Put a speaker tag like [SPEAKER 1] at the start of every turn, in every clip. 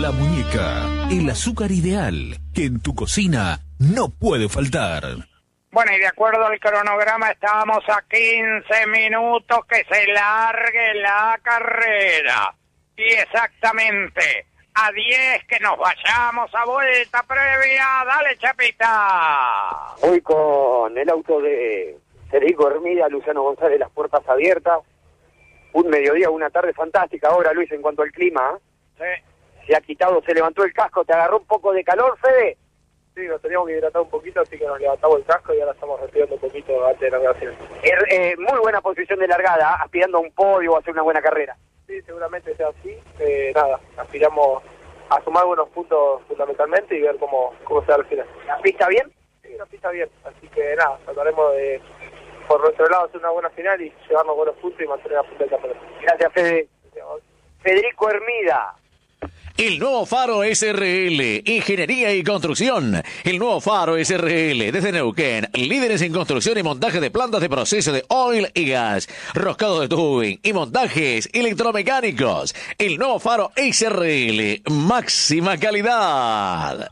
[SPEAKER 1] La Muñeca, el azúcar ideal que en tu cocina no puede faltar.
[SPEAKER 2] Bueno, y de acuerdo al cronograma estábamos a 15 minutos que se largue la carrera. Y exactamente a 10 que nos vayamos a vuelta previa. Dale, Chapita.
[SPEAKER 3] Hoy con el auto de Federico Hermida, Luciano González, las puertas abiertas. Un mediodía, una tarde fantástica ahora, Luis, en cuanto al clima.
[SPEAKER 2] Sí.
[SPEAKER 3] Se ha quitado, se levantó el casco, ¿te agarró un poco de calor, Fede?
[SPEAKER 4] Sí, nos teníamos que hidratar un poquito, así que nos levantamos el casco y ahora estamos respirando un poquito antes de la navegación.
[SPEAKER 3] Muy buena posición de largada, aspirando a un podio o a hacer una buena carrera.
[SPEAKER 4] Sí, seguramente sea así. Nada, aspiramos a sumar buenos puntos fundamentalmente y ver cómo se da al final.
[SPEAKER 3] ¿La pista bien?
[SPEAKER 4] Sí, la pista bien, así que nada, trataremos de, por nuestro lado, hacer una buena final y llevarnos buenos puntos y mantener la punta del campeonato.
[SPEAKER 3] Gracias, Fede. Federico Hermida.
[SPEAKER 5] El nuevo Faro SRL, Ingeniería y Construcción. El nuevo Faro SRL, desde Neuquén, líderes en construcción y montaje de plantas de proceso de oil y gas, roscado de tubing y montajes electromecánicos. El nuevo Faro SRL, máxima calidad.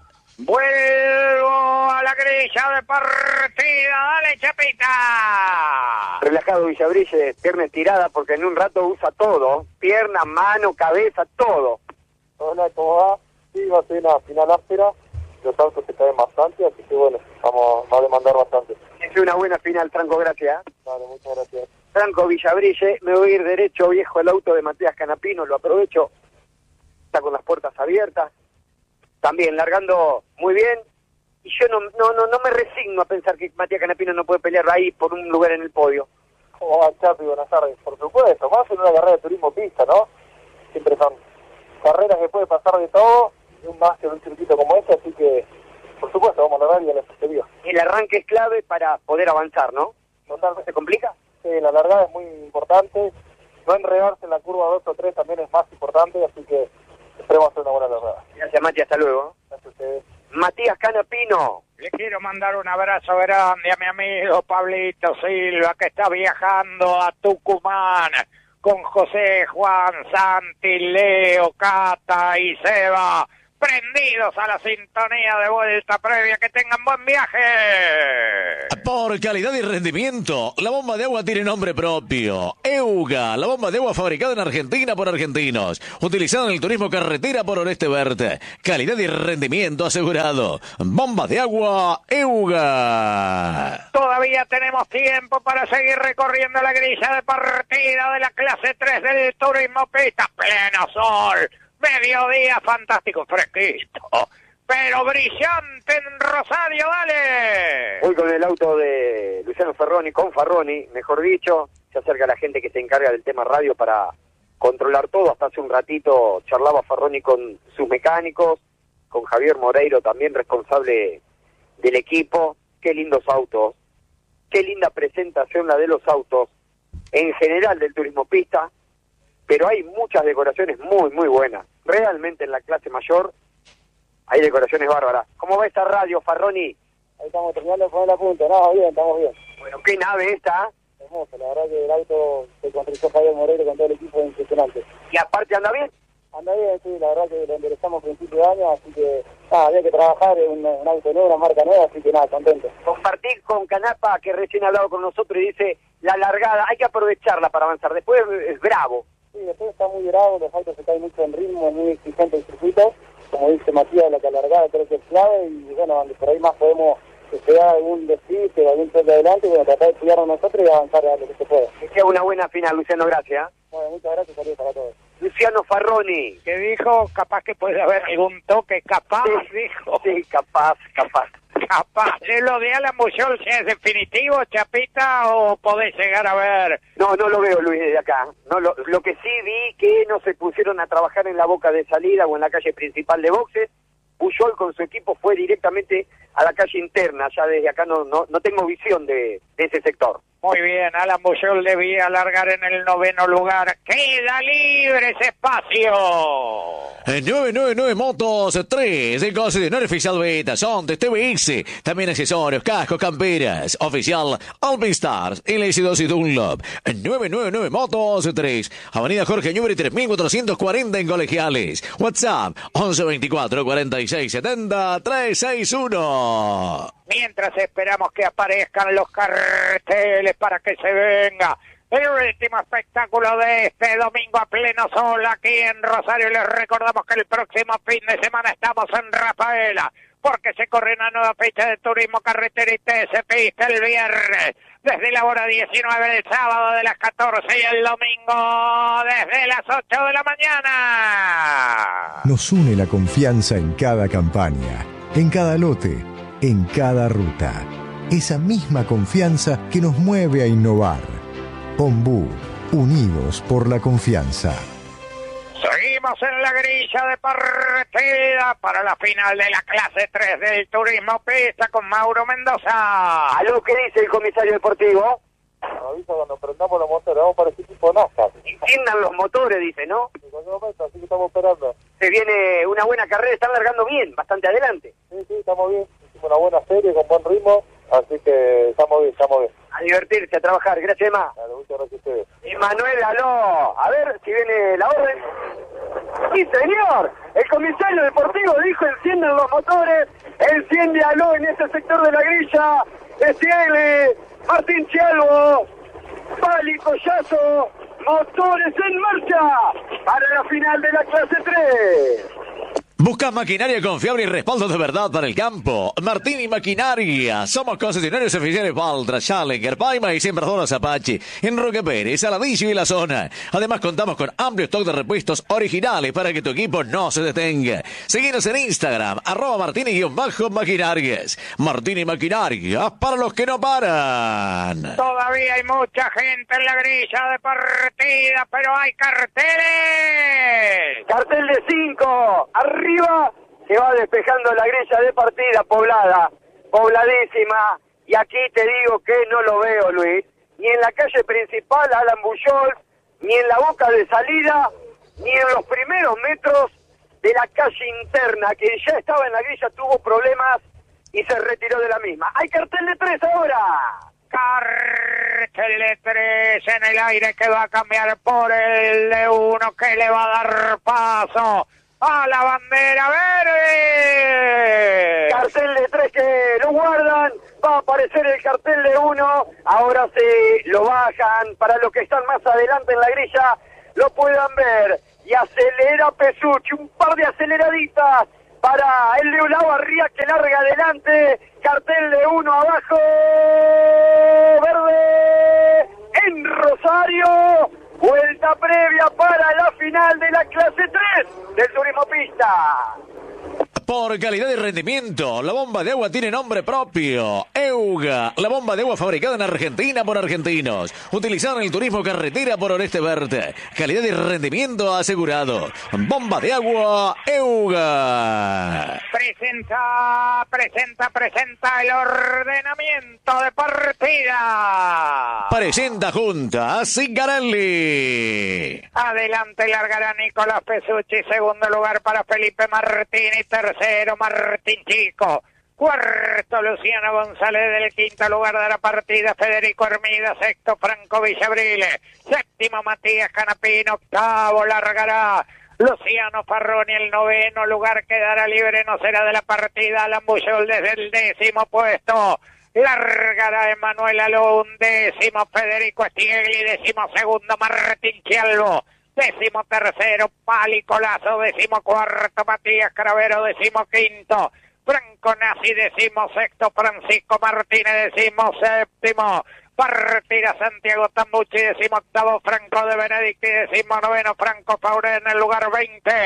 [SPEAKER 2] Vuelvo a la grilla de partida. Dale, Chapita.
[SPEAKER 3] Relajado Villabrille, pierna estirada porque en un rato usa todo. Pierna, mano, cabeza, todo.
[SPEAKER 4] Hola, ¿cómo va? Sí, va a ser una final áspera. Los autos se caen bastante, así que bueno, vamos a demandar bastante.
[SPEAKER 3] Es una buena final, Franco, gracias.
[SPEAKER 4] Vale, muchas gracias.
[SPEAKER 3] Franco Villabrille, me voy a ir derecho, viejo, el auto de Matías Canapino, lo aprovecho. Está con las puertas abiertas. También largando muy bien. Y yo no me resigno a pensar que Matías Canapino no puede pelear ahí por un lugar en el podio.
[SPEAKER 4] ¿Cómo va, Chapi? Buenas tardes. Por supuesto, más en una carrera de turismo pista, ¿no? Siempre son carreras que puede pasar de todo, y un más que en un circuito como este, así que, por supuesto, vamos a lograr y a la expectativa.
[SPEAKER 3] El arranque es clave para poder avanzar, ¿no?
[SPEAKER 4] Totalmente.
[SPEAKER 3] ¿Se complica?
[SPEAKER 4] Sí, la largada es muy importante. No enredarse en la curva 2 o 3 también es más importante, así que esperemos hacer una buena largada.
[SPEAKER 3] Gracias, Mati, hasta luego.
[SPEAKER 4] Gracias a ustedes.
[SPEAKER 3] Matías Canapino.
[SPEAKER 2] Le quiero mandar un abrazo grande a mi amigo Pablito Silva, que está viajando a Tucumán con José, Juan, Santi, Leo, Cata y Seba, prendidos a la sintonía de vuelta previa. Que tengan buen viaje.
[SPEAKER 5] Por calidad y rendimiento, la bomba de agua tiene nombre propio. EUGA, la bomba de agua fabricada en Argentina por argentinos, utilizada en el turismo carretera por Oeste Verde. Calidad y rendimiento asegurado. Bomba de agua EUGA.
[SPEAKER 2] Todavía tenemos tiempo para seguir recorriendo la grilla de partida de la clase 3 del turismo pista. Pleno sol, mediodía fantástico, fresquito, pero brillante en Rosario. Dale.
[SPEAKER 3] Hoy con el auto de Luciano Ferroni, con Farroni, mejor dicho, se acerca la gente que se encarga del tema radio para controlar todo. Hasta hace un ratito charlaba Farroni con sus mecánicos, con Javier Moreiro, también responsable del equipo. Qué lindos autos, qué linda presentación la de los autos, en general del turismo pista, pero hay muchas decoraciones muy, muy buenas. Realmente en la clase mayor hay decoraciones bárbaras. ¿Cómo va esta radio, Farroni?
[SPEAKER 4] Ahí estamos terminando de poner la punta. No, bien, estamos bien.
[SPEAKER 3] Bueno, ¿qué nave esta?
[SPEAKER 4] Hermoso, la verdad que el auto que construyó Javier Moreiro con todo el equipo es impresionante.
[SPEAKER 3] ¿Y aparte anda bien?
[SPEAKER 4] Anda bien, sí, la verdad que lo enderezamos a principio de año, así que nada, había que trabajar en un auto nuevo, una marca nueva, así que nada, contento.
[SPEAKER 3] Compartir con Canapa, que recién ha hablado con nosotros y dice, la largada, hay que aprovecharla para avanzar. Después es bravo.
[SPEAKER 4] Sí, después está muy bravo, los autos se caen mucho en ritmo, es muy exigente el circuito. Como dice Matías, la largada creo que es clave y bueno, donde por ahí más podemos llegar a algún deslice, algún choque adelante, bueno, tratar de cuidarnos nosotros y avanzar a lo que se pueda.
[SPEAKER 3] Que sea una buena final, Luciano, gracias.
[SPEAKER 4] Bueno, muchas gracias, saludos para todos.
[SPEAKER 3] Luciano Farroni.
[SPEAKER 2] Que dijo, capaz que puede haber algún toque, capaz,
[SPEAKER 3] Sí,
[SPEAKER 2] dijo.
[SPEAKER 3] sí, capaz.
[SPEAKER 2] Capaz. ¿Lo de Alan Buchol si es definitivo, Chapita, o podés llegar a ver?
[SPEAKER 3] No lo veo, Luis, desde acá. No, lo que sí vi que no se pusieron a trabajar en la boca de salida o en la calle principal de boxes. Puyol con su equipo fue directamente a la calle interna. Ya desde acá no tengo visión de ese sector.
[SPEAKER 2] Muy bien, Alan Puyol debía largar en el 9º lugar. ¡Queda libre ese espacio!
[SPEAKER 5] 999 Motos 3, el concesionario oficial Beta, Sontes, TVX, también accesorios, cascos, camperas, oficial Alpinstars, LS2 y Dunlop. 999 Motos 3, Avenida Jorge Newbery 3440 en Colegiales. WhatsApp 1124 46 70 361.
[SPEAKER 2] Mientras esperamos que aparezcan los carteles para que se venga el último espectáculo de este domingo a pleno sol aquí en Rosario. Les recordamos que el próximo fin de semana estamos en Rafaela, porque se corre una nueva fecha de turismo carretera y TC Pista el viernes, desde la hora 19 del sábado de las 14 y el domingo desde las 8 de la mañana.
[SPEAKER 6] Nos une la confianza en cada campaña, en cada lote, en cada ruta. Esa misma confianza que nos mueve a innovar. Ombú, unidos por la confianza.
[SPEAKER 2] Seguimos en la grilla de partida para la final de la clase 3 del turismo pista con Mauro Mendoza.
[SPEAKER 3] ¿Aló? ¿Qué dice el comisario deportivo?
[SPEAKER 4] Nos avisa cuando prendamos los motores, vamos para ese tipo de NASCAR.
[SPEAKER 3] Enciendan los motores, dice, ¿no?
[SPEAKER 4] En cualquier momento, así que estamos esperando.
[SPEAKER 3] Se viene una buena carrera, están largando bien, bastante adelante.
[SPEAKER 4] Sí, estamos bien. Hicimos una buena serie con buen ritmo, así que estamos bien.
[SPEAKER 3] A divertirse, a trabajar. Gracias, Emma.
[SPEAKER 4] Muchas gracias a ustedes.
[SPEAKER 3] Y Manuel, aló. A ver si viene la orden. Sí, señor. El comisario deportivo dijo encienden los motores. Enciende aló en ese sector de la grilla. Decíale, Martín Chialvo, Pali Collazo, motores en marcha para la final de la clase 3.
[SPEAKER 5] ¿Buscas maquinaria confiable y respaldo de verdad para el campo? Martín y Maquinaria. Somos concesionarios oficiales Valtra, Challenger, Paima y Sembradoras Apache. En Roque Pérez, Saladillo y la zona. Además contamos con amplio stock de repuestos originales para que tu equipo no se detenga. Seguinos en Instagram, @Martín_Maquinarias. Martín y Maquinaria, para los que no paran.
[SPEAKER 2] Todavía hay mucha gente en la grilla de partida, pero hay carteles.
[SPEAKER 3] Cartel de 5. Arriba se va despejando la grilla de partida poblada, pobladísima. Y aquí te digo que no lo veo, Luis. Ni en la calle principal, Alan Puyol, ni en la boca de salida, ni en los primeros metros de la calle interna, que ya estaba en la grilla, tuvo problemas y se retiró de la misma. ¡Hay cartel de 3 ahora!
[SPEAKER 2] Cartel de 3 en el aire que va a cambiar por el de 1 que le va a dar paso a la bandera verde.
[SPEAKER 3] Cartel de 3 que lo guardan. Va a aparecer el cartel de 1. Ahora se lo bajan para los que están más adelante en la grilla lo puedan ver. Y acelera Pesucci, un par de aceleraditas para el Leo Lavarría que larga adelante. Cartel de 1 abajo. Verde en Rosario. Vuelta previa para la final de la clase 3 del turismo pista.
[SPEAKER 5] Por calidad y rendimiento, la bomba de agua tiene nombre propio. EUGA, la bomba de agua fabricada en Argentina por argentinos. Utilizada en el turismo carretera por Oreste Verde. Calidad y rendimiento asegurado. Bomba de agua EUGA.
[SPEAKER 2] Presenta el ordenamiento de partida.
[SPEAKER 5] Presenta junta Cigarelli.
[SPEAKER 2] Adelante largará Nicolás Pesucci, segundo lugar para Felipe Martini, tercero Martín Chico, cuarto Luciano González, del quinto lugar de la partida Federico Hermida, sexto Franco Villabrile, séptimo Matías Canapino, octavo largará Luciano Farroni, el noveno lugar quedará libre, no será de la partida Alan Puyol desde el 10º puesto. Largará Emanuel Aló, undécimo Federico Stiegli, 12º Martín Chialvo, 13º Pali Colazo, 14º Matías Cravero, 15º Franco Nasi, 16º Francisco Martínez, 17º Partida Santiago Tambucci, 18º Franco de Benedicti, 19º Franco Faure en el lugar 20.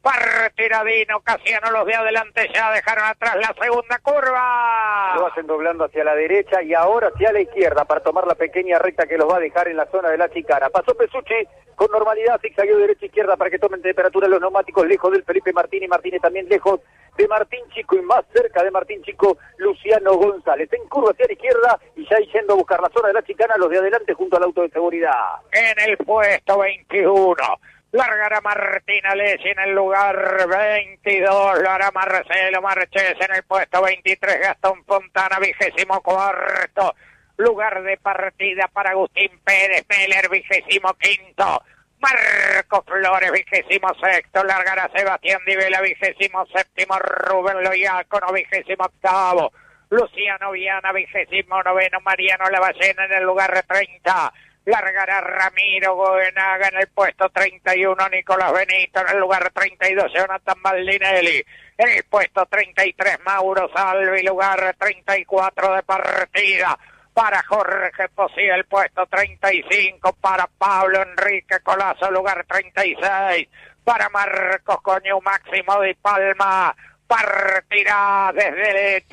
[SPEAKER 2] Tiradino, Casiano, los de adelante ya dejaron atrás la segunda curva.
[SPEAKER 3] Lo hacen doblando hacia la derecha y ahora hacia la izquierda para tomar la pequeña recta que los va a dejar en la zona de la chicana. Pasó Pesucci con normalidad, zigzagueó derecha e izquierda para que tomen temperatura los neumáticos, lejos del Felipe Martini, Martínez también lejos de Martín Chico y más cerca de Martín Chico, Luciano González. En curva hacia la izquierda y ya yendo a buscar la zona de la chicana, los de adelante junto al auto de seguridad.
[SPEAKER 2] En el puesto 21. Largará Martín Alessi en el lugar 22, lo hará Marcelo Marchés en el puesto 23, Gastón Fontana, 24º, lugar de partida para Agustín Pérez Meller, 25º, Marco Flores, 26º, largará Sebastián Di Vela, 27º, Rubén Loiacono, 28º, Luciano Viana, 29º, Mariano Lavallena en el lugar 30, largará Ramiro Goenaga en el puesto 31, Nicolás Benito en el lugar 32, Jonathan Baldinelli en el puesto 33, Mauro Salvi, lugar 34 de partida para Jorge Posí, el puesto 35, para Pablo Enrique Colazo, lugar 36, para Marcos Coño Máximo de Palma, partirá desde el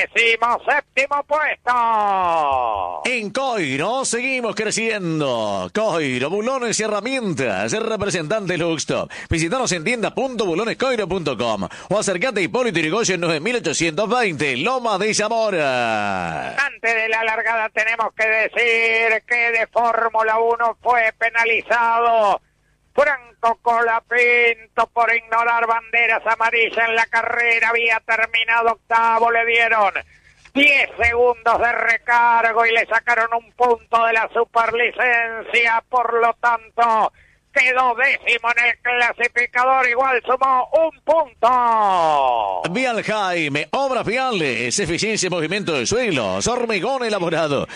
[SPEAKER 2] 37º puesto.
[SPEAKER 5] En Coiro seguimos creciendo. Coiro, bulones y herramientas. Representante Luxtop. Visítanos en tienda.bulonescoiro.com o acercate a Hipólito Yrigoyen 9820, Loma de Zamora.
[SPEAKER 2] Antes de la largada tenemos que decir que de Fórmula 1 fue penalizado Franco Colapinto por ignorar banderas amarillas en la carrera. Había terminado octavo, le dieron 10 segundos de recargo y le sacaron un punto de la superlicencia. Por lo tanto, quedó décimo en el clasificador, igual sumó un punto.
[SPEAKER 5] Vial Jaime, obras viales, eficiencia y movimiento de suelos, hormigón elaborado,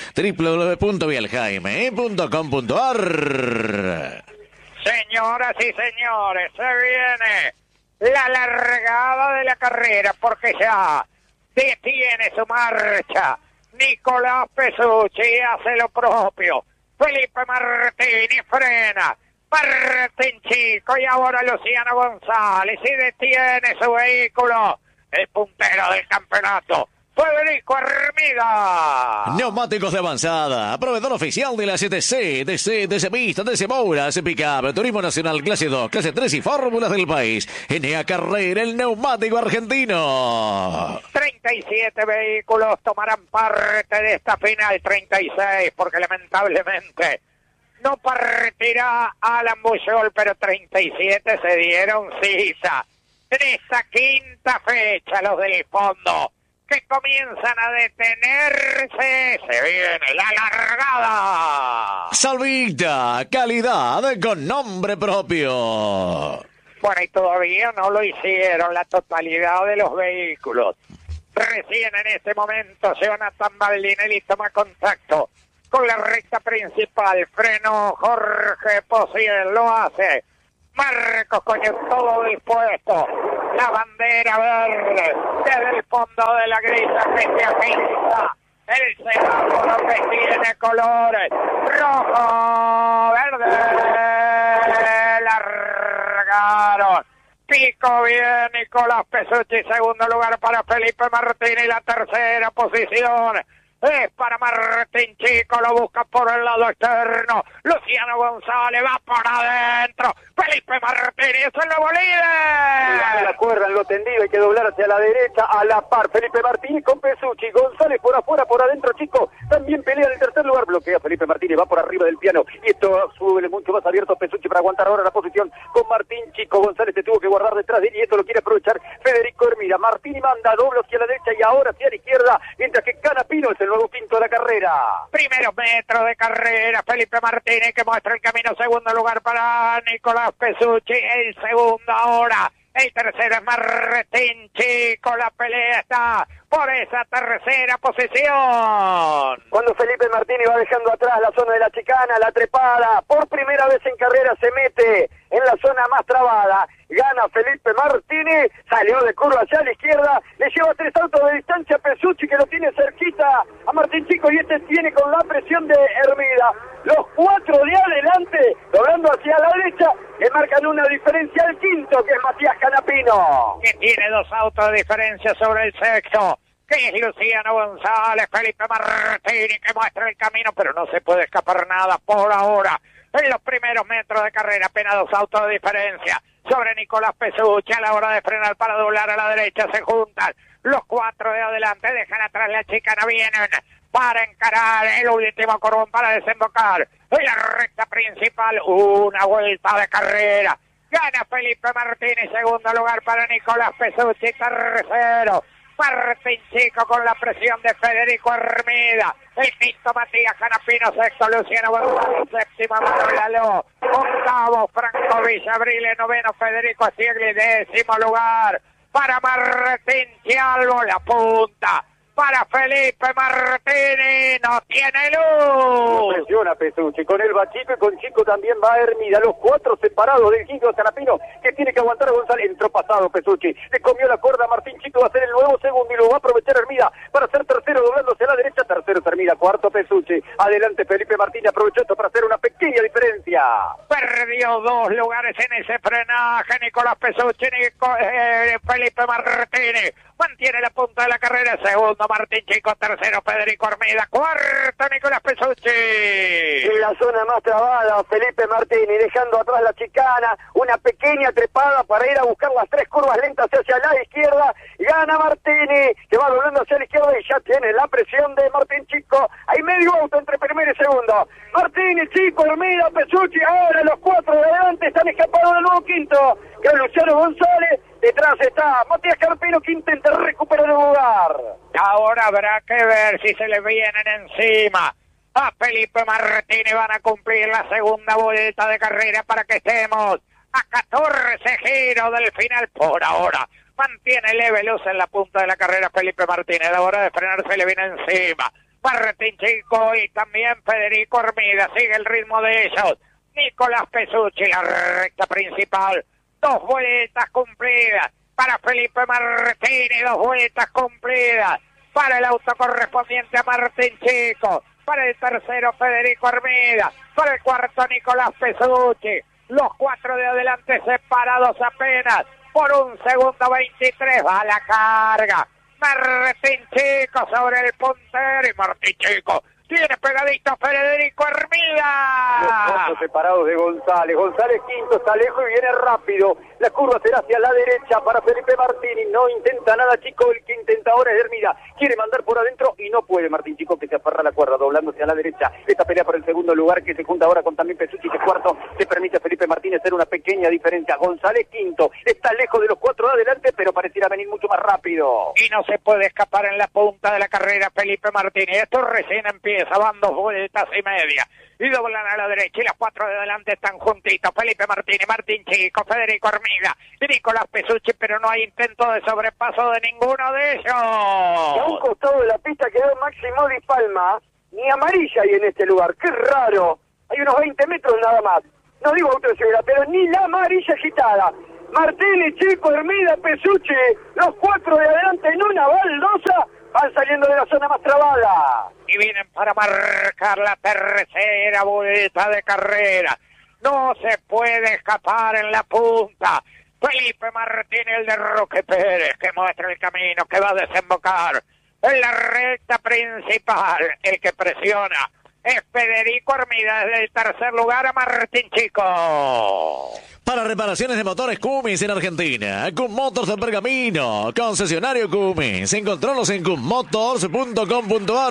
[SPEAKER 5] www.vialjaime.com.ar.
[SPEAKER 2] Señoras y señores, se viene la largada de la carrera porque ya detiene su marcha. Nicolás Pesucci hace lo propio. Felipe Martini frena. Martín Chico y ahora Luciano González y detiene su vehículo. El puntero del campeonato, Federico Armida.
[SPEAKER 5] Neumáticos de avanzada, proveedor oficial de la CTC, DC Pista, DC Moura, DC Pickup, Turismo Nacional Clase 2, Clase 3 y Fórmulas del país. NA Carrera, el neumático argentino.
[SPEAKER 2] 37 vehículos tomarán parte de esta final, 36, porque lamentablemente no partirá Alan Buchol, pero 37 se dieron cita. En esta quinta fecha, los del fondo que comienzan a detenerse, se viene la largada.
[SPEAKER 5] Salvita, calidad con nombre propio.
[SPEAKER 2] Bueno, y todavía no lo hicieron la totalidad de los vehículos. Recién en este momento Jonathan Baldinelli toma contacto con la recta principal. Freno Jorge Posiel, lo hace. Marcos Coño, todo dispuesto. La bandera verde desde el fondo de la grilla que se agita. El semáforo que tiene colores rojo, verde. Largaron. Pico bien Nicolás Pesucci, segundo lugar para Felipe Martini, la tercera posición es para Martín Chico, lo busca por el lado externo. Luciano González va por adentro. Felipe Martini es el nuevo líder.
[SPEAKER 3] La cuerda en lo tendido, hay que doblar hacia la derecha a la par. Felipe Martini con Pesucci, González por afuera, por adentro, Chico también pelea en el tercer lugar. Bloquea Felipe Martini, va por arriba del piano. Y esto sube mucho más abierto Pesucci para aguantar ahora la posición con Martín Chico. González se tuvo que guardar detrás de él y esto lo quiere aprovechar Federico Hermida. Martini manda doble hacia la derecha y ahora hacia la izquierda, mientras que Canapino es el nuevo quinto de la carrera.
[SPEAKER 2] Primeros metros de carrera, Felipe Martínez que muestra el camino, segundo lugar para Nicolás Pesucci, el segundo ahora, el tercero es Martín Chico, la pelea está por esa tercera posición.
[SPEAKER 3] Cuando Felipe Martini va dejando atrás la zona de la chicana, la trepada, por primera vez en carrera se mete en la zona más trabada, gana Felipe Martini, salió de curva hacia la izquierda, le lleva 3 autos de distancia a Pesucci, que lo tiene cerquita a Martín Chico, y este tiene con la presión de Hermida. Los 4 de adelante, doblando hacia la derecha, le marcan una diferencia al quinto, que es Matías Canapino,
[SPEAKER 2] que tiene 2 autos de diferencia sobre el sexto, que es Luciano González. Felipe Martini, que muestra el camino, pero no se puede escapar nada por ahora. En los primeros metros de carrera, apenas 2 autos de diferencia sobre Nicolás Pesucci. A la hora de frenar para doblar a la derecha, se juntan los 4 de adelante, dejan atrás la chicana, vienen para encarar el último curvón para desembocar en la recta principal. Una vuelta de carrera, gana Felipe Martini, segundo lugar para Nicolás Pesucci, tercero Martín Chico con la presión de Federico Hermida, el quinto Matías Canapino, sexto Luciano González, séptimo Manuel Aló, octavo Franco Villavrile, noveno Federico Siegli, décimo lugar para Martín Chialvo, la punta para Felipe Martini, no tiene luz.
[SPEAKER 3] Presiona Pesucci, con él va Chico y con Chico también va Hermida, los 4 separados del quinto Canapino, que tiene que aguantar a González. Entró pasado Pesucci, le comió la cuerda a Martín Chico, va a ser el nuevo segundo y lo va a aprovechar Hermida para ser tercero, doblándose a la derecha, tercero Hermida, cuarto Pesucci, adelante Felipe Martini, aprovechó esto para hacer una pequeña diferencia.
[SPEAKER 2] Perdió 2 lugares en ese frenaje Nicolás Pesucci, Felipe Martini mantiene la punta de la carrera, segundo Martín Chico, tercero Federico Hermida, cuarto Nicolás Pesucci.
[SPEAKER 3] En la zona más trabada, Felipe Martini dejando atrás la chicana, una pequeña trepada para ir a buscar las 3 curvas lentas hacia la izquierda, gana Martini, que va doblando hacia la izquierda y ya tiene la presión de Martín Chico. Hay medio auto entre primero y segundo. Martini, Chico, Hermida, Pesucci, ahora los 4 de adelante están escapados del nuevo quinto, que es Luciano González. Detrás está Matías Canapino, que intenta recuperar el lugar.
[SPEAKER 2] Ahora habrá que ver si se le vienen encima a Felipe Martini. Van a cumplir la segunda vuelta de carrera para que estemos a 14 giros del final. Por ahora mantiene leve luz en la punta de la carrera Felipe Martini. A la hora de frenar se le viene encima Martín Chico y también Federico Hermida. Sigue el ritmo de ellos Nicolás Pesucci, la recta principal. 2 vueltas cumplidas para Felipe Martini, 2 vueltas cumplidas para el auto correspondiente a Martín Chico, para el tercero Federico Hermida, para el cuarto Nicolás Pesucci, los 4 de adelante separados apenas por 1 segundo 23, va a la carga Martín Chico sobre el puntero y Martín Chico tiene pegadito Federico Hermida.
[SPEAKER 3] Los 4 separados de González. González quinto, está lejos y viene rápido. La curva será hacia la derecha para Felipe Martini. No intenta nada Chico, el que intenta ahora es Hermida. Quiere mandar por adentro y no puede Martín Chico, que se aferra a la cuerda, doblándose a la derecha. Esta pelea por el segundo lugar, que se junta ahora con también Pesucci, que es cuarto. Le permite a Felipe Martini hacer una pequeña diferencia. González quinto. Está lejos de los 4 de adelante, pero pareciera venir mucho más rápido.
[SPEAKER 2] Y no se puede escapar en la punta de la carrera Felipe Martini. Esto recién empieza. Van 2 vueltas y media y doblan a la derecha y las 4 de adelante están juntitos. Felipe Martini, Martín Chico, Federico Hermida y Nicolás Pesucci, pero no hay intento de sobrepaso de ninguno de ellos.
[SPEAKER 3] Y a un costado de la pista quedó Máximo Di Palma, ni amarilla hay en este lugar, qué raro, hay unos 20 metros nada más, no digo autosegura, pero ni la amarilla agitada. Martini, Chico, Hermida, Pesucci, los 4 de adelante en una baldosa, van saliendo de la zona más trabada.
[SPEAKER 2] Y vienen para marcar la tercera vuelta de carrera. No se puede escapar en la punta. Felipe Martini, el de Roque Pérez, que muestra el camino, que va a desembocar en la recta principal. El que presiona es Federico Hermida, desde el tercer lugar a Martín Chico.
[SPEAKER 5] Para reparaciones de motores Cummins en Argentina, Cum Motors de Pergamino, concesionario Cummins. Encontralos en cummotors.com.ar.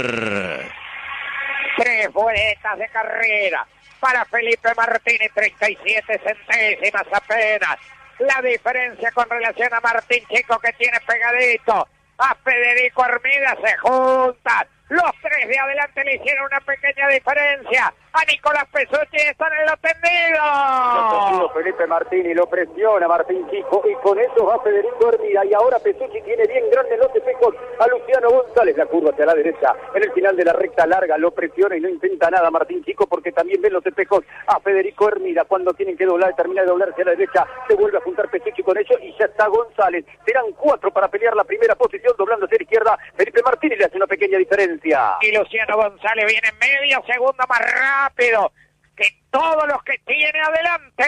[SPEAKER 2] 3 vueltas de carrera para Felipe Martini, 37 centésimas apenas. La diferencia con relación a Martín Chico, que tiene pegadito a Federico Hermida, se juntan. Los 3 de adelante le hicieron una pequeña diferencia. a Nicolás Pesucci, está en el tendido.
[SPEAKER 3] Felipe Martini lo presiona Martín Chico y con eso va Federico Hermida y ahora Pesucci tiene bien grande los espejos a Luciano González, la curva hacia la derecha en el final de la recta larga, lo presiona y no intenta nada Martín Chico porque también ven los espejos a Federico Hermida. Cuando tienen que doblar, termina de doblar hacia la derecha, se vuelve a juntar Pesucci con ellos y ya está González. Serán 4 para pelear la primera posición, doblando hacia la izquierda. Felipe Martini le hace una pequeña diferencia.
[SPEAKER 2] Y Luciano González viene medio segundo más rápido que todos los que tiene adelante.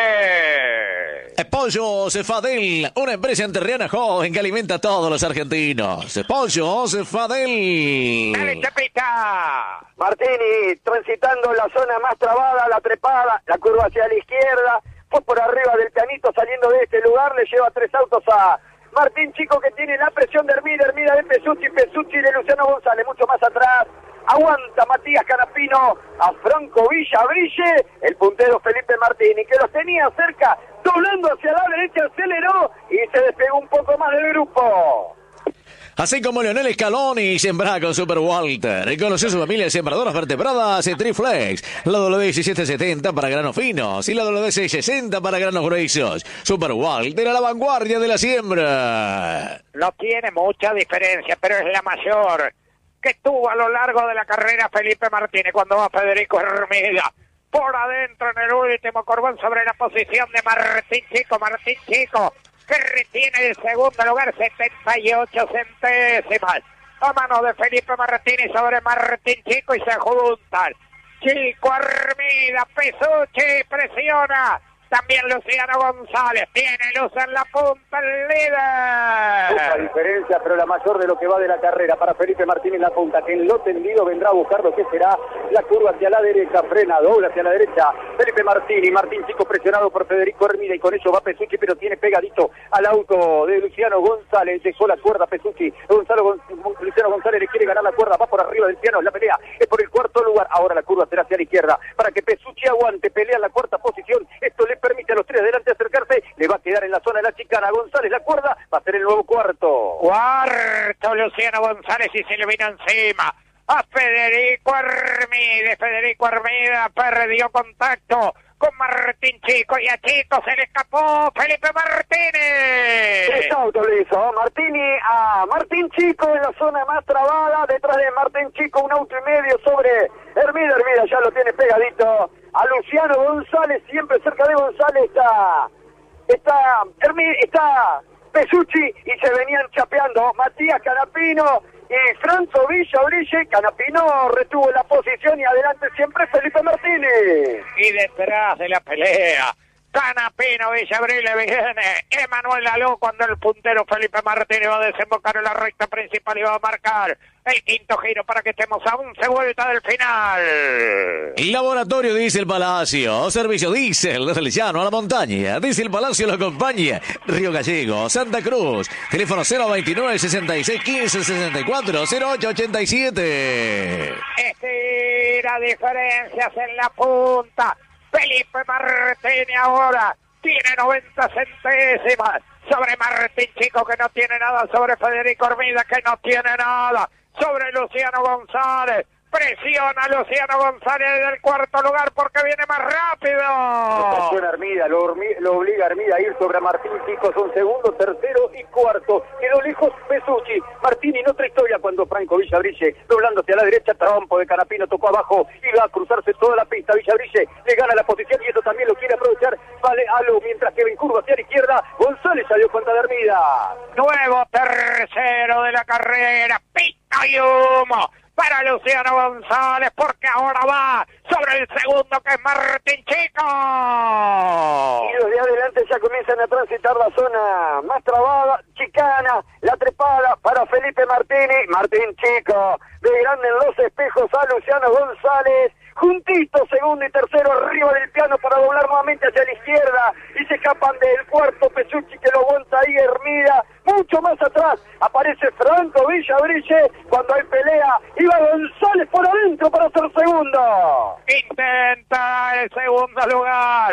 [SPEAKER 5] Pollo Cefadel, una empresa enterriana joven que alimenta a todos los argentinos. Pollo Cefadel.
[SPEAKER 2] Dale, Chapita.
[SPEAKER 3] Martini transitando la zona más trabada, la trepada, la curva hacia la izquierda, fue por arriba del pianito saliendo de este lugar, le lleva 3 autos a Martín Chico que tiene la presión de Hermida de Pesucci, Pesucci de Luciano González, mucho más atrás. Aguanta Matías Canapino a Franco Villabrille, el puntero Felipe Martini, que los tenía cerca, doblando hacia la derecha, aceleró y se despegó un poco más del grupo.
[SPEAKER 5] Así como Leonel Scaloni sembra con Super Walter. Y conoció su familia de sembradoras vertebradas Triflex. La W1770 para granos finos y la W660 para granos gruesos. Super Walter a la vanguardia de la siembra.
[SPEAKER 2] No tiene mucha diferencia, pero es la mayor que tuvo a lo largo de la carrera Felipe Martínez cuando va Federico Hermida. Por adentro en el último corbón sobre la posición de Martín Chico, que retiene el segundo lugar, 78 centésimas. A mano de Felipe Martínez sobre Martín Chico y se juntan. Chico Hermida, Pesucci presiona. También Luciano González, tiene luz en la punta, el líder.
[SPEAKER 3] Poca diferencia, pero la mayor de lo que va de la carrera para Felipe Martínez en la punta, que en lo tendido vendrá a buscar lo que será la curva hacia la derecha, frena, dobla hacia la derecha. Felipe Martín Chico presionado por Federico Hermida y con eso va Pesucci, pero tiene pegadito al auto de Luciano González, dejó la cuerda Pesucci, Luciano González le quiere ganar la cuerda, va por arriba del piano, la pelea es por el cuarto lugar, ahora la curva será hacia la izquierda, para que Pesucci aguante, pelea en la cuarta posición, esto le permite a los 3 adelante acercarse, le va a quedar en la zona de la chicana González, la cuerda va a ser el nuevo cuarto
[SPEAKER 2] Luciano González y se le vino encima a Federico Hermida perdió contacto con Martín Chico y a Chico se le escapó Felipe Martínez.
[SPEAKER 3] 3 autos le hizo Martini a Martín Chico en la zona más trabada, detrás de Martín Chico 1 auto y medio sobre Hermida ya lo tiene pegadito a Luciano González, siempre cerca de González está Pesucci y se venían chapeando Matías Canapino y Franco Villabrille. Canapino retuvo la posición y adelante siempre Felipe Martínez.
[SPEAKER 2] Y detrás de la pelea, Canapino, Villabrille viene, Emanuel Aló cuando el puntero Felipe Martínez va a desembocar en la recta principal y va a marcar el quinto giro para que estemos a 11 vueltas del final.
[SPEAKER 5] Laboratorio Diesel Palacio, servicio diésel desde el llano a la montaña. Diesel Palacio lo acompaña. Río Gallego, Santa Cruz. Teléfono 029 66 15 64 08 87.
[SPEAKER 2] Estira diferencias en la punta. Felipe Martínez ahora tiene 90 centésimas sobre Martín Chico, que no tiene nada, sobre Federico Hermida, que no tiene nada, sobre Luciano González. Presiona Luciano González del cuarto lugar porque viene más rápido.
[SPEAKER 3] Presiona Hermida, lo obliga a Hermida a ir sobre Martín Chico, son segundo, tercero y cuarto. Quedó lejos Pesucci. Martín en otra historia cuando Franco Villabrille, doblando hacia la derecha, trompo de Canapino, tocó abajo y va a cruzarse toda la pista. Villabrille le gana la posición y eso también lo quiere aprovechar. Vale Aló, mientras que en curva hacia la izquierda, González salió contra de Hermida.
[SPEAKER 2] Nuevo tercero de la carrera, pita y humo para Luciano González, porque ahora va sobre el segundo, que es Martín Chico.
[SPEAKER 3] Y los de adelante ya comienzan a transitar la zona más trabada, chicana, la trepada para Felipe Martínez. Martín Chico, de grande en los espejos a Luciano González. Juntitos, segundo y tercero, arriba del piano para doblar nuevamente hacia la izquierda. Y se escapan del cuarto Pesucci, que lo aguanta ahí Hermida. Mucho más atrás aparece Franco Villabrille cuando hay pelea. Iba González por adentro para ser segundo.
[SPEAKER 2] Intenta el segundo lugar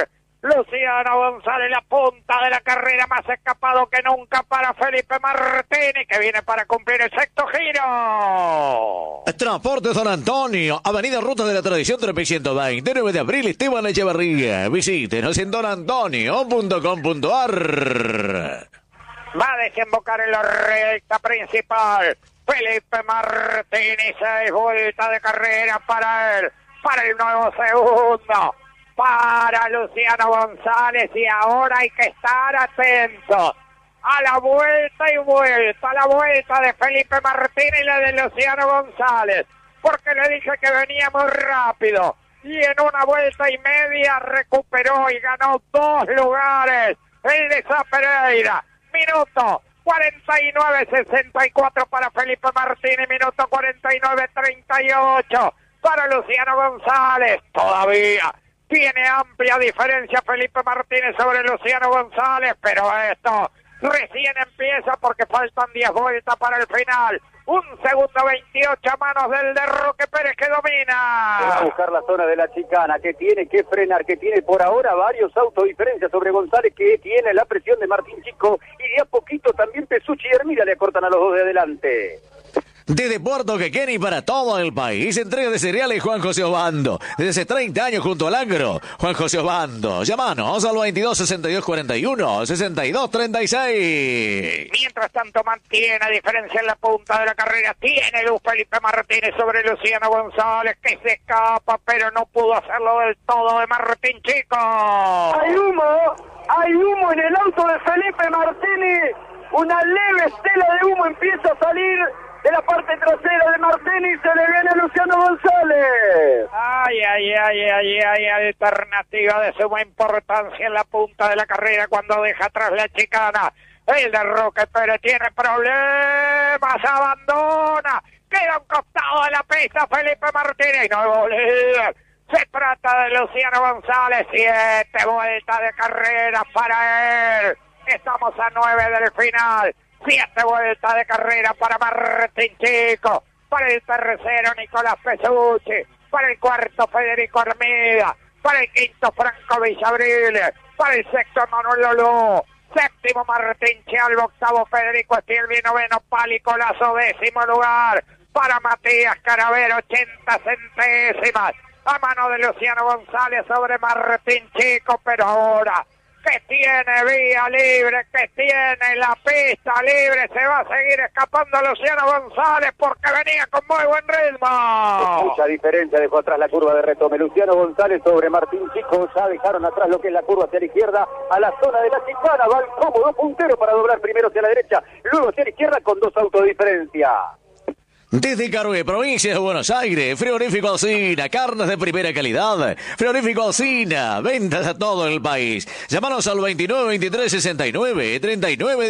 [SPEAKER 2] Luciano González, la punta de la carrera, más escapado que nunca para Felipe Martínez, que viene para cumplir el sexto giro.
[SPEAKER 5] Transporte San Antonio, Avenida Ruta de la Tradición 3120, 9 de abril, Esteban Echeverría. Visítenos en donantonio.com.ar.
[SPEAKER 2] Va a desembocar en la recta principal. Felipe Martínez, 6 vueltas de carrera para él, para el nuevo segundo. Para Luciano González, y ahora hay que estar atentos a la vuelta y vuelta, a la vuelta de Felipe Martínez y la de Luciano González, porque le dije que venía muy rápido y en una vuelta y media recuperó y ganó 2 lugares el de Sá Pereira. Minuto 49.64 para Felipe Martínez, minuto 49.38 para Luciano González. Todavía tiene amplia diferencia Felipe Martínez sobre Luciano González, pero esto recién empieza porque faltan 10 vueltas para el final. 1 segundo 28 a manos del de Roque Pérez, que domina.
[SPEAKER 7] Va a buscar la zona de la chicana, que tiene que frenar, que tiene por ahora varios autodiferencias sobre González, que tiene la presión de Martín Chico, y de a poquito también Pesucci y Hermida le acortan a los dos de adelante.
[SPEAKER 5] Desde Puerto Quequén y para todo el país, entrega de cereales Juan José Obando. Desde hace 30 años junto al agro, Juan José Obando. Llámanos al 22 62 41 62 36.
[SPEAKER 2] Mientras tanto mantiene diferencia en la punta de la carrera. Tiene luz Felipe Martínez sobre Luciano González, que se escapa, pero no pudo hacerlo del todo de Martín Chico.
[SPEAKER 7] Hay humo en el auto de Felipe Martínez. Una leve estela de humo empieza a salir de la parte trasera de Martínez, se le viene a Luciano González.
[SPEAKER 2] Ay, alternativa de suma importancia en la punta de la carrera cuando deja atrás la chicana. El de Roque Pérez tiene problemas, abandona, queda a un costado de la pista Felipe Martínez, y nuevo líder. Se trata de Luciano González, 7 vueltas de carrera para él. Estamos a 9 del final. 7 vueltas de carrera para Martín Chico, para el tercero Nicolás Pesucci, para el cuarto Federico Hermida, para el quinto Franco Villavrile, para el sexto Manuel Loló, séptimo Martín Chialvo, octavo Federico Estilvi, noveno Pali Colazo, 10º lugar para Matías Caravero, 80 centésimas a mano de Luciano González sobre Martín Chico, pero ahora que tiene vía libre, que tiene la pista libre, se va a seguir escapando Luciano González porque venía con muy buen ritmo.
[SPEAKER 7] Mucha diferencia, dejó atrás la curva de retome. Luciano González sobre Martín Chico, ya dejaron atrás lo que es la curva hacia la izquierda, a la zona de la chicana, va el cómodo puntero para doblar primero hacia la derecha, luego hacia la izquierda con 2 autos de diferencia.
[SPEAKER 5] Desde Carué, provincia de Buenos Aires, Frigorífico Alsina, carnes de primera calidad. Frigorífico Alsina, ventas a todo el país. Llámanos al 29 23 69 39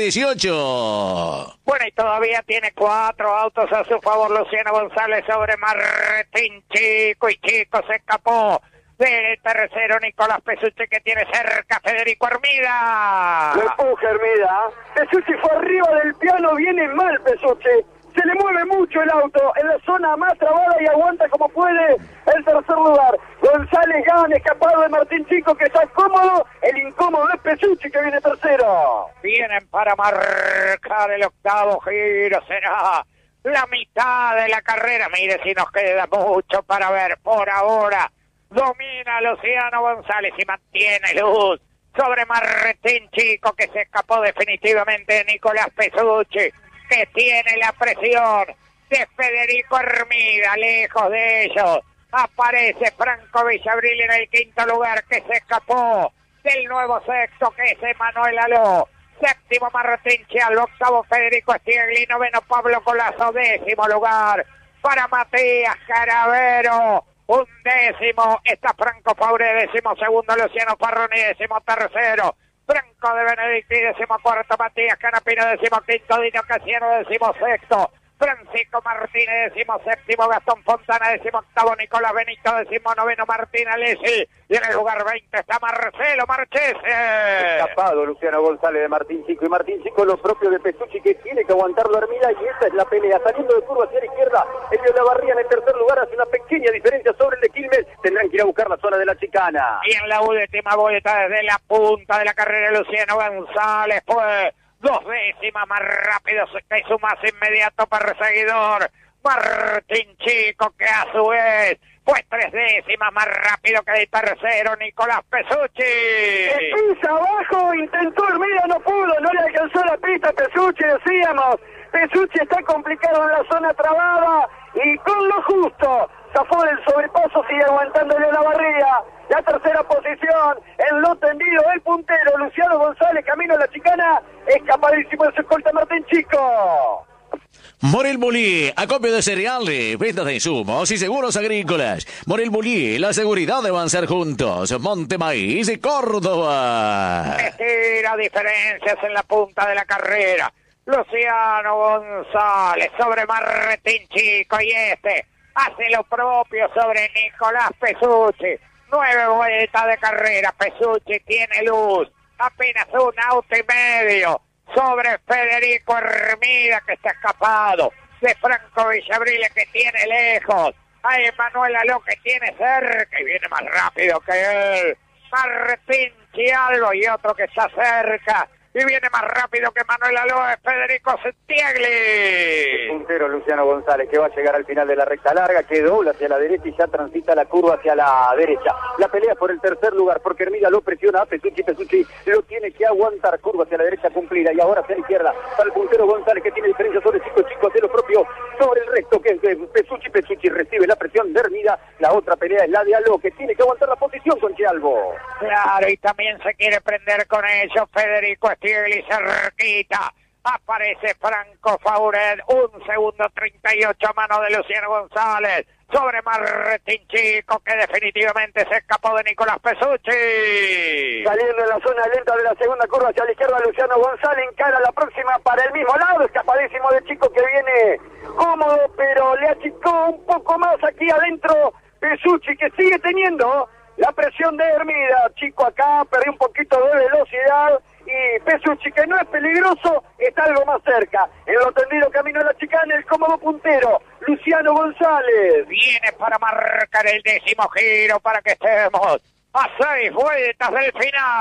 [SPEAKER 5] 18.
[SPEAKER 2] Bueno, y todavía tiene 4 autos a su favor Luciano González sobre Martín Chico, y Chico se escapó del tercero Nicolás Pesucci, que tiene cerca Federico Hermida.
[SPEAKER 7] Lo empuja Hermida. Pesucci fue arriba del piano, viene mal Pesucci. Se le mueve mucho el auto en la zona más trabada y aguanta como puede el tercer lugar. González gana, escapado de Martín Chico, que está cómodo. El incómodo es Pesucci, que viene tercero.
[SPEAKER 2] Vienen para marcar el octavo giro. Será la mitad de la carrera. Mire si nos queda mucho para ver. Por ahora domina Luciano González y mantiene luz sobre Martín Chico, que se escapó definitivamente de Nicolás Pesucci, que tiene la presión de Federico Hermida. Lejos de ellos aparece Franco Villabril en el quinto lugar, que se escapó del nuevo sexto, que es Emanuel Aló. Séptimo Martín Chialvo, octavo Federico Stiegli, noveno Pablo Colazo, 10º lugar para Matías Caravero. 11º está Franco Faure, 12º Luciano Farroni, 13º Franco de Benedicti, 14º Matías Canapino, 15º Dino Casiano, 16º Francisco Martínez, 17º, Gastón Fontana, 18º, Nicolás Benito, 19º, Martín Alessi, y en el lugar 20 está Marcelo Marchese.
[SPEAKER 3] Escapado Luciano González de Martín Chico, y Martín Chico lo propio de Pesucci, que tiene que aguantarlo Hermida, y esa es la pelea, saliendo de curva hacia la izquierda, el de Olavarría en el tercer lugar hace una pequeña diferencia sobre el de Quilmes, tendrán que ir a buscar la zona de la chicana.
[SPEAKER 2] Y en la última vuelta desde la punta de la carrera, Luciano González fue 2 décimas más rápido que su más inmediato perseguidor, Martín Chico, que a su vez fue 3 décimas más rápido que el tercero, Nicolás Pesucci.
[SPEAKER 7] Pisa abajo, intentó Hermida, no pudo, no le alcanzó la pista a Pesucci, decíamos. Pesucci está complicado en la zona trabada y con lo justo zafó del sobrepaso, sigue aguantándole la barriga. La tercera posición, en lo tendido, el puntero, Luciano González, camino a la chicana, escapadísimo de su escolta Martín Chico.
[SPEAKER 5] Morel Bulí, acopio de cereales, ventas de insumos y seguros agrícolas. Morel Bulí, la seguridad de avanzar juntos. Monte Maíz y Córdoba.
[SPEAKER 2] Tira diferencias en la punta de la carrera. Luciano González sobre Martín Chico, y hace lo propio sobre Nicolás Pesucci. 9 vueltas de carrera, Pesucci tiene luz, apenas un auto y medio sobre Federico Hermida, que está escapado, de Franco Villavrile, que tiene lejos, a Emanuel Aló, que tiene cerca y viene más rápido que él, Martín Chialvo, y otro que está cerca y viene más rápido que Manuel Aló, es Federico Sentiegli.
[SPEAKER 3] Puntero Luciano González, que va a llegar al final de la recta larga, que dobla hacia la derecha y ya transita la curva hacia la derecha. La pelea por el tercer lugar, porque Hermida lo presiona a Pesucci, Pesucci lo tiene que aguantar, curva hacia la derecha cumplida, y ahora hacia la izquierda, para el puntero González, que tiene diferencia sobre Chico, Chico hace lo propio sobre el resto, que es de Pesucci, Pesucci recibe la presión de Hermida. La otra pelea es la de Aló, que tiene que aguantar la posición con Chialvo.
[SPEAKER 2] Claro, y también se quiere prender con ellos Federico Stiglitz cerquita. Aparece Franco Fauret, 1 segundo 38 a mano de Luciano González sobre Martín Chico, que definitivamente se escapó de Nicolás Pesucci.
[SPEAKER 7] Saliendo en la zona lenta de la segunda curva hacia la izquierda, Luciano González encara la próxima para el mismo lado, escapadísimo de Chico, que viene cómodo, pero le achicó un poco más aquí adentro Pesucci, que sigue teniendo la presión de Hermida. Chico acá perdió un poquito de velocidad, y Pesucci, que no es peligroso, está algo más cerca. En lo tendido, camino a la chicana, el cómodo puntero Luciano González
[SPEAKER 2] viene para marcar el 10º giro, para que estemos a 6 vueltas del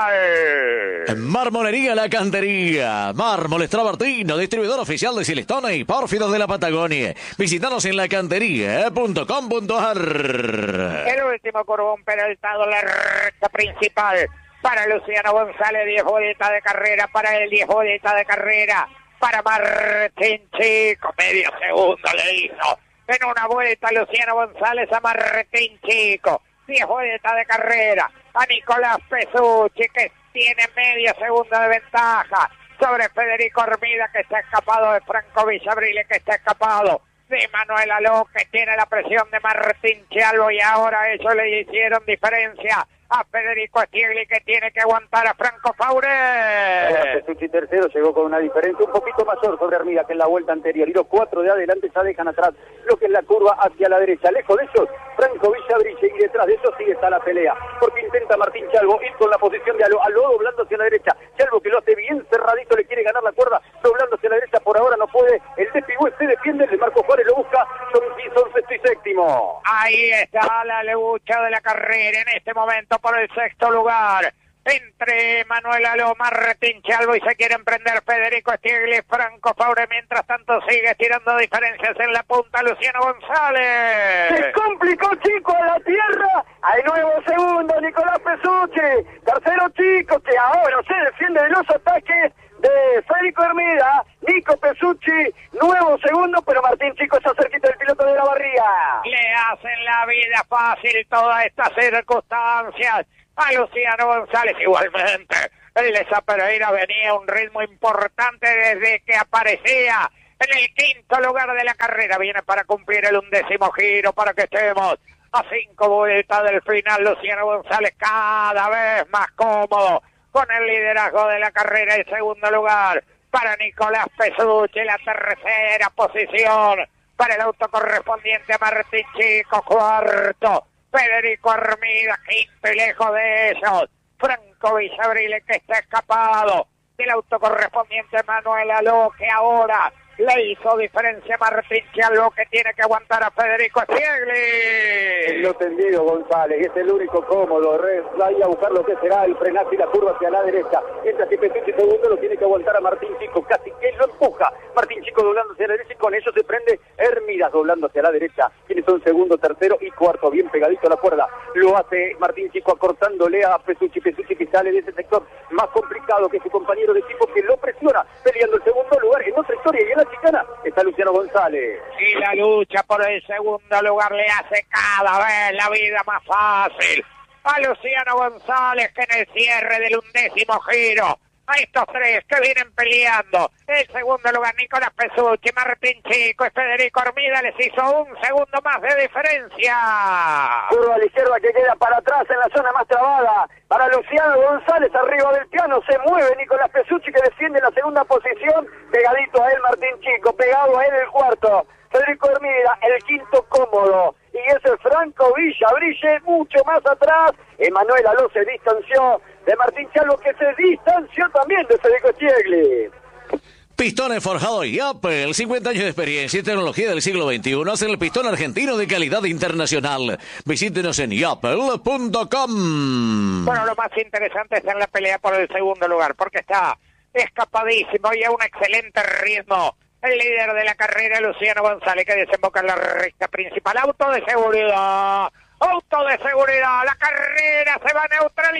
[SPEAKER 2] final.
[SPEAKER 5] Marmolería La Cantería, Mármoles Travertino, distribuidor oficial de Silestone y Pórfidos de la Patagonia. Visítanos en lacantería.com.ar.
[SPEAKER 2] El último curvón peraltado, la recta principal para Luciano González, 10 vueltas de carrera, para él 10 vueltas de carrera, para Martín Chico, medio segundo le hizo en una vuelta Luciano González a Martín Chico, 10 vueltas de carrera, a Nicolás Pesucci, que tiene medio segundo de ventaja sobre Federico Hermida, que está escapado, de Franco Villavrile, que está escapado de Manuel Aló, que tiene la presión de Martín Chialvo, y ahora ellos le hicieron diferencia a Federico Stiegli, que tiene que aguantar a Franco Fauret.
[SPEAKER 3] Pesucci tercero llegó con una diferencia un poquito mayor sobre Hermida que en la vuelta anterior, y los 4 de adelante ya dejan atrás lo que es la curva hacia la derecha. Lejos de ellos, Franco Villabrille, y detrás de ellos sigue está la pelea, porque intenta Martín Chialvo ir con la posición de Aló, Aló doblando hacia la derecha, Chialvo, que lo hace bien cerradito, le quiere ganar la cuerda, doblando hacia la derecha, por ahora no puede, el Despigüe se defiende, el de Marco Juárez lo busca, son 6º y 7º.
[SPEAKER 2] Ahí está la lucha de la carrera en este momento por el 6º lugar, entre Manuel Aló, Martín Chialvo, y se quiere emprender Federico Stiegli, Franco Fauret. Mientras tanto sigue tirando diferencias en la punta Luciano González.
[SPEAKER 7] Se complicó Chico a la tierra, hay nuevo segundo Nicolás Pesucci, tercero Chico, que ahora se defiende de los ataques de Federico Hermida. Nico Pesucci, nuevo segundo, pero Martín Chico está cerquita del piloto de la barriga.
[SPEAKER 2] Le hacen la vida fácil todas estas circunstancias a Luciano González. Igualmente, el de Pereira venía a un ritmo importante desde que aparecía en el 5º lugar de la carrera. Viene para cumplir el 11º giro, para que estemos a 5 vueltas del final. Luciano González cada vez más cómodo con el liderazgo de la carrera. El segundo lugar para Nicolás Pesucci, la tercera posición para el auto correspondiente a Martín Chico, cuarto Federico Armida, quinto y lejos de ellos Franco Villabrile, que está escapado del auto correspondiente a Manuel Aló, que ahora le hizo diferencia a Martín Chialvo, que tiene que aguantar a Federico Stiegli.
[SPEAKER 4] Lo tendido González, es el único cómodo, ahí a buscar lo que será el frenaje y la curva hacia la derecha. Mientras que Pesucci segundo lo tiene que aguantar a Martín Chico, casi que lo empuja. Martín Chico doblándose a la derecha y con ello se prende Hermidas doblándose a la derecha. Tiene son segundo, tercero y cuarto, bien pegadito a la cuerda. Lo hace Martín Chico acortándole a Pesucci que sale de ese sector más complicado que su compañero de equipo, que lo presiona, peleando el segundo lugar en otra historia. Y en la chicana está Luciano González.
[SPEAKER 2] Y la lucha por el segundo lugar le hace cada vez la vida más fácil a Luciano González, que en el cierre del 11º giro, a estos tres que vienen peleando el segundo lugar, Nicolás Pesucci, Martín Chico y Federico Armida, les hizo un segundo más de diferencia.
[SPEAKER 7] Curva a la izquierda que queda para atrás en la zona más trabada para Luciano González, arriba del piano se mueve Nicolás Pesucci, que defiende la segunda posición, pegadito a él Martín Chico, pegado a él el cuarto Federico Armida, el quinto cómodo, y ese Franco Villabrile mucho más atrás. Emanuel Aló se distanció de Martín Chialvo, que se distanció también de Federico Stiegli.
[SPEAKER 5] Pistones forjados Yapel, 50 años de experiencia y tecnología del siglo XXI, hacen el pistón argentino de calidad internacional. Visítenos en yapel.com.
[SPEAKER 2] Bueno, lo más interesante es en la pelea por el segundo lugar, porque está escapadísimo y a un excelente ritmo el líder de la carrera, Luciano González, que desemboca en la recta principal. Auto de seguridad, la carrera se va a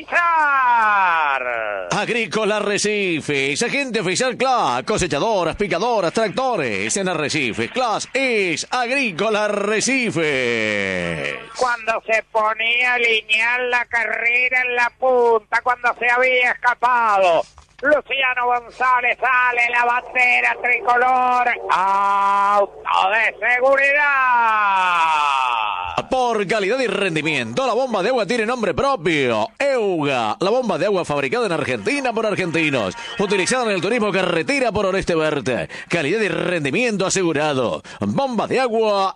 [SPEAKER 2] neutralizar.
[SPEAKER 5] Agrícola Arrecifes, agente oficial CLAS, cosechadoras, picadoras, tractores. En Arrecifes, CLAS es Agrícola Arrecifes.
[SPEAKER 2] Cuando se ponía a alinear la carrera en la punta, cuando se había escapado Luciano González, sale la bandera tricolor, auto de seguridad.
[SPEAKER 5] Por calidad y rendimiento, la bomba de agua tiene nombre propio, EUGA, la bomba de agua fabricada en Argentina por argentinos, utilizada en el turismo carretera por Oreste Verde, calidad y rendimiento asegurado, bomba de agua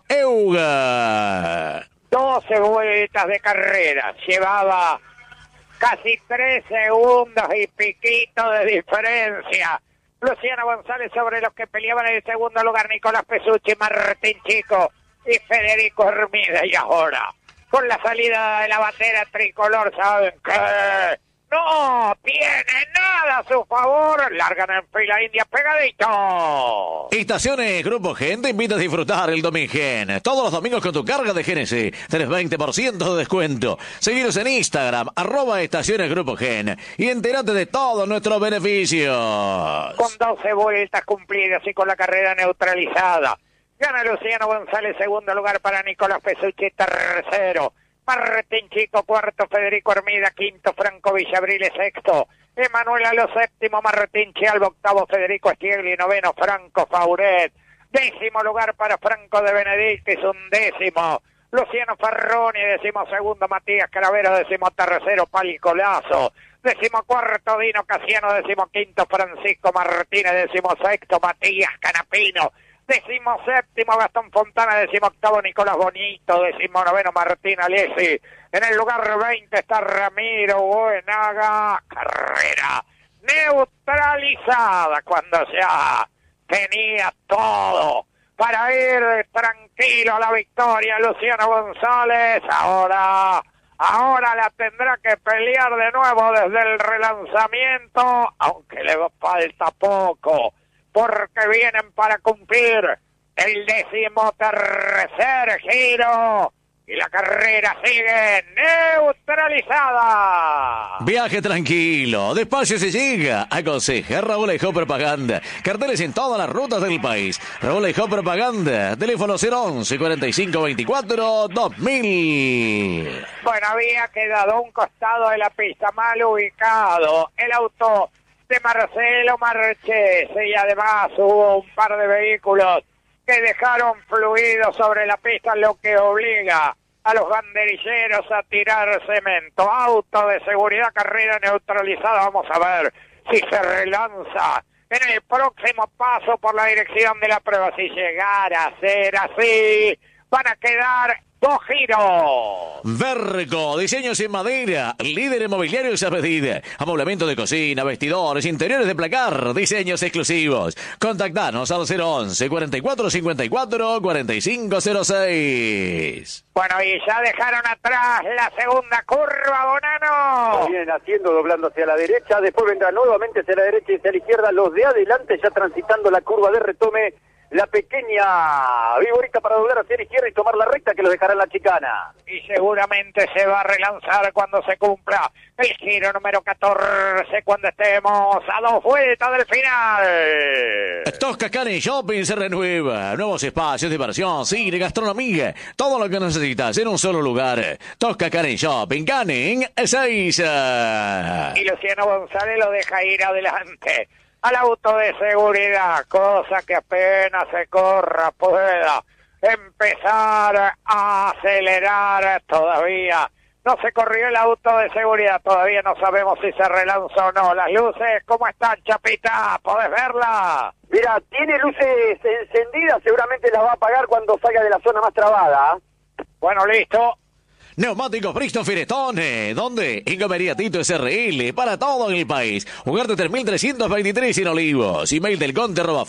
[SPEAKER 5] EUGA.
[SPEAKER 2] 12 vueltas de carrera, llevaba casi 3 segundos y piquito de diferencia Luciano González sobre los que peleaban en el segundo lugar, Nicolás Pesucci, Martín Chico y Federico Hermida. Y ahora, con la salida de la bandera tricolor, ¿saben qué? No tiene nada a su favor. Largan en fila india pegadito.
[SPEAKER 5] Estaciones Grupo Gen te invita a disfrutar el Domingen. Todos los domingos con tu carga de GNC tenés 20% de descuento. Seguinos en Instagram, @Estaciones Grupo Gen, y entérate de todos nuestros beneficios.
[SPEAKER 2] Con 12 vueltas cumplidas y con la carrera neutralizada, gana Luciano González, segundo lugar para Nicolás Pesucci, tercero Martín Chico, cuarto Federico Hermida, quinto Franco Villabrile, sexto Emanuel Aló, séptimo Martín Chialvo, octavo Federico Stiegli, noveno Franco Fauret, décimo lugar para Franco de Benedictis, undécimo Luciano Ferroni, decimosegundo Matías Caravero, decimotercero Palcolazo, decimocuarto Dino Casiano, decimoquinto Francisco Martínez, decimosexto Matías Canapino, 17º Gastón Fontana, 18º Nicolás Bonito, 19º Martín Alessi. En el lugar 20 está Ramiro Buenaga. Carrera neutralizada cuando ya tenía todo para ir tranquilo a la victoria Luciano González. Ahora la tendrá que pelear de nuevo desde el relanzamiento, aunque le falta poco, porque vienen para cumplir el 13º giro y la carrera sigue neutralizada.
[SPEAKER 5] Viaje tranquilo, despacio se llega. Aconseja Raúl Ejó Propaganda. Carteles en todas las rutas del país. Raúl Ejó Propaganda. Teléfono 011 4524 2000.
[SPEAKER 2] Bueno, había quedado a un costado de la pista, mal ubicado el auto de Marcelo Marchese, y además hubo un par de vehículos que dejaron fluido sobre la pista, lo que obliga a los banderilleros a tirar cemento. Auto de seguridad, carrera neutralizada. Vamos a ver si se relanza en el próximo paso por la dirección de la prueba. Si llegara a ser así, van a quedar 2 giros.
[SPEAKER 5] Verco, diseños en madera, líder en mobiliarios a medida, amoblamiento de cocina, vestidores, interiores de placar, diseños exclusivos. Contactanos al 011 44 54 4506.
[SPEAKER 2] Bueno, y ya dejaron atrás la segunda curva, Bonano.
[SPEAKER 3] Vienen haciendo, doblando hacia la derecha, después vendrá nuevamente hacia la derecha y hacia la izquierda, los de adelante ya transitando la curva de retome. La pequeña Viborita para doblar hacia la izquierda y tomar la recta que lo dejará en la chicana.
[SPEAKER 2] Y seguramente se va a relanzar cuando se cumpla el giro número 14, cuando estemos a 2 vueltas del final.
[SPEAKER 5] Tosca Karen Shopping se renueva. Nuevos espacios, diversión, cine, gastronomía. Todo lo que necesitas en un solo lugar. Tosca Karen Shopping, Karen Ezeiza.
[SPEAKER 2] Y Luciano González lo deja ir adelante al auto de seguridad, cosa que apenas se corra pueda empezar a acelerar todavía. No se corrió el auto de seguridad, todavía no sabemos si se relanzó o no. Las luces, ¿cómo están, Chapita? ¿Podés verla?
[SPEAKER 3] Mira, tiene luces encendidas, seguramente las va a apagar cuando salga de la zona más trabada.
[SPEAKER 2] Bueno, listo.
[SPEAKER 5] Neumáticos Bristol Firestone. ¿Dónde? En Comería Tito SRL. Para todo el país. Ugarte 3323 en Olivos. Email del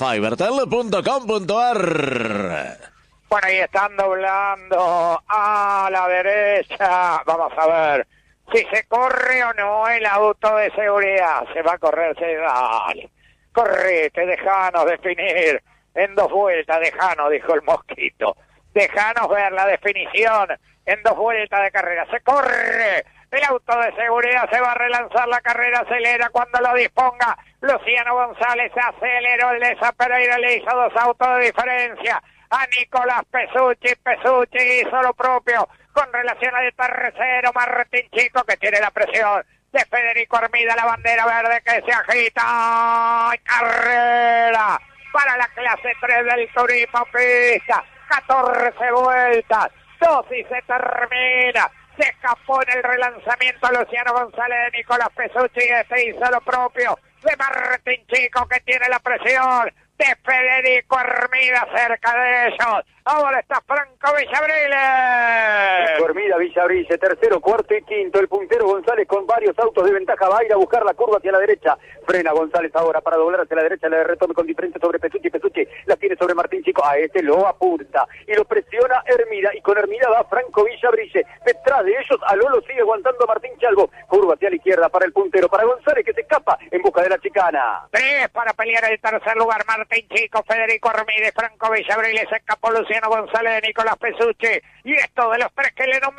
[SPEAKER 5] conte@fibertel.com.ar.
[SPEAKER 2] Bueno, ahí están doblando a la derecha. Vamos a ver si se corre o no el auto de seguridad. Se va a correr, dale. Correte, dejanos definir en 2 vueltas. Dejanos, dijo el mosquito. Dejanos ver la definición en 2 vueltas de carrera. Se corre el auto de seguridad, se va a relanzar la carrera, acelera cuando lo disponga. Luciano González aceleró, el de Pereira le hizo 2 autos de diferencia a Nicolás Pesucci. Pesucci hizo lo propio con relación al tercero Martín Chico, que tiene la presión de Federico Armida, la bandera verde que se agita. Carrera para la clase 3 del turismo pista, 14 vueltas, 2 y se termina. Se escapó en el relanzamiento Luciano González de Nicolás Pesucci, y hizo lo propio de Martín Chico, que tiene la presión de Federico Armida cerca de ellos. Ahora está Franco Villavrile.
[SPEAKER 3] Armida, Villavrile, tercero, cuarto y quinto. El puntero González con varios autos de ventaja va a ir a buscar la curva hacia la derecha. Frena González ahora para doblar hacia la derecha. Le retome con diferencia sobre Pesucci. Pesucci la tiene sobre Martín Chico. A este lo apunta y lo presiona Hermida. Y con Hermida va Franco Villavrile. Detrás de ellos, a Lolo sigue aguantando a Martín Chalvo. Curva hacia la izquierda para el puntero. Para González, que se escapa en busca de la chicana.
[SPEAKER 2] 3 para pelear el tercer lugar. Martín Chico, Federico Armida y Franco Villavrile. Se escapó Luciano González de Nicolás Pesucci. Y esto de los 3 que le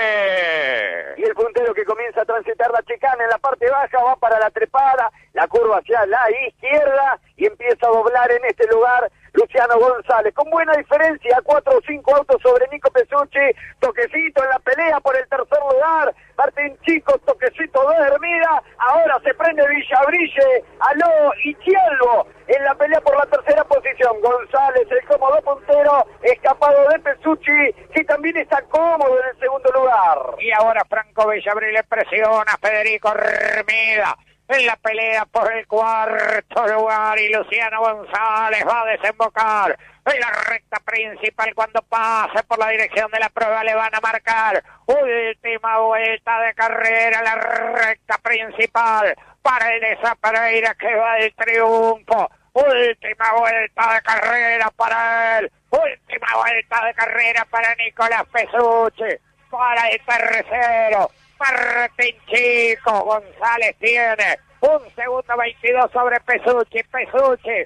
[SPEAKER 2] nombré.
[SPEAKER 3] Y el puntero que comienza a transitar la chicana en la parte baja va para la trepada. La curva hacia la izquierda y empieza a doblar en este lugar Luciano González, con buena diferencia, 4 o 5 autos sobre Nico Pesucci. Toquecito en la pelea por el tercer lugar. Martín Chico, toquecito de Hermida. Ahora se prende Villavrile, Aló y Chalvo en la pelea por la tercera posición. González, el cómodo puntero, escapado de Pesucci, que también está cómodo en el segundo lugar.
[SPEAKER 2] Y ahora Franco Villavrile presiona a Federico Hermida en la pelea por el cuarto lugar, y Luciano González va a desembocar en la recta principal. Cuando pase por la dirección de la prueba le van a marcar última vuelta de carrera, la recta principal para el de Pereira, que va al triunfo. Última vuelta de carrera para él, última vuelta de carrera para Nicolás Pesucci. Para el tercero Martín Chico. González tiene 1 segundo 22 sobre Pesucci. Pesucci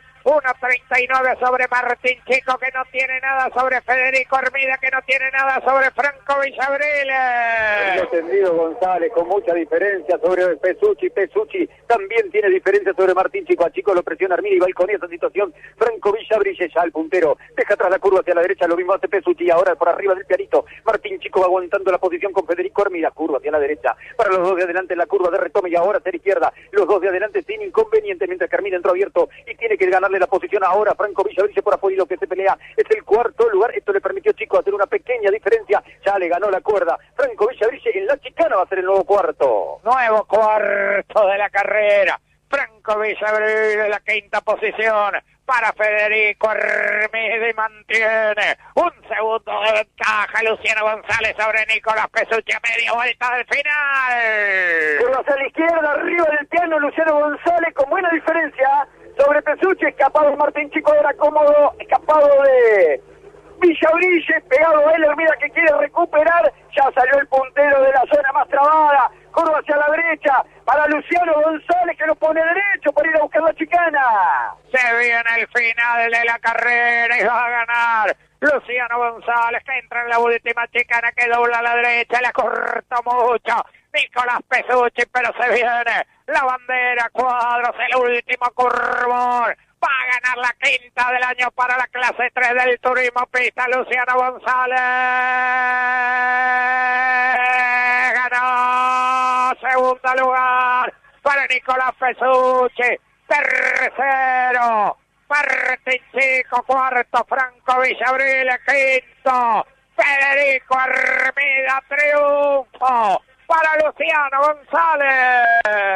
[SPEAKER 2] 1.39 sobre Martín Chico, que no tiene nada sobre Federico Armida, que no tiene nada sobre Franco Villavrile.
[SPEAKER 3] Tendido González con mucha diferencia sobre Pesucci. Pesucci también tiene diferencia sobre Martín Chico. A Chico lo presiona Armida y va con esa situación Franco Villavrile, ya el puntero. Deja atrás la curva hacia la derecha, lo mismo hace Pesucci. Ahora por arriba del pianito Martín Chico va aguantando la posición con Federico Armida. Curva hacia la derecha para los 2 de adelante en la curva de retome, y ahora hacia la izquierda. Los 2 de adelante sin inconveniente, mientras que Armida entró abierto y tiene que ganarle la posición ahora Franco Villaville por afuera, y lo que se pelea es el cuarto lugar. Esto le permitió a Chico hacer una pequeña diferencia, ya le ganó la cuerda. Franco Villaville en la chicana va a ser el nuevo cuarto.
[SPEAKER 2] Nuevo cuarto de la carrera. Franco Villabril en la quinta posición para Federico Armidi, mantiene un segundo de ventaja Luciano González sobre Nicolás Pesucci a media vuelta del final.
[SPEAKER 7] Curvas a la izquierda, arriba del piano Luciano González con buena diferencia sobre Pesucci, escapado Martín Chico, era cómodo, escapado de Villabril, pegado a él, Hermida que quiere recuperar, ya salió el puntero de la zona más trabada, curva hacia la derecha para Luciano González que lo pone derecho para ir a buscar la chicana.
[SPEAKER 2] Se viene el final de la carrera y va a ganar Luciano González, que entra en la última chicana que dobla a la derecha, le corta mucho Nicolás Pesucci, pero se viene la bandera Cuadros, el último curvón. Va a ganar la quinta del año para la clase 3 del turismo pista, Luciano González. Ganó segundo lugar para Nicolás Pesucci. Tercero, Martín Chico. Cuarto, Franco Villabril. Quinto, Federico Armida. Triunfo para Luciano González.